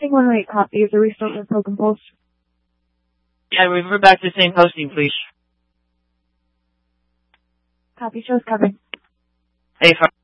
Thing 108 copy. Is a restart with Token Pulse? Yeah, revert back to the same posting, please. Copy, shows covered. Hey,